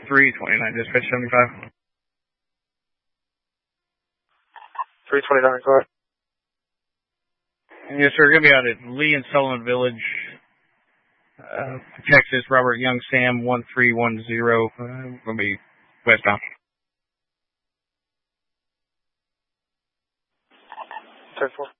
329, dispatch 75. 329, go ahead. Yes, sir. Going to be out at Lee and Sullivan Village, Texas. Robert Young Sam 1310. Going to be westbound. 10-4.